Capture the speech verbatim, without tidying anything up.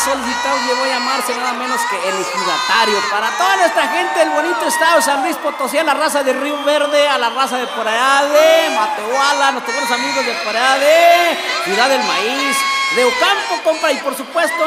solicitados llegó a llamarse nada menos que el ejidatario. Para toda nuestra gente del bonito estado de San Luis Potosí, a la raza de Río Verde, a la raza de por allá de Matehuala, nuestros buenos amigos de por allá de Ciudad del Maíz, de Ocampo, compa, y por supuesto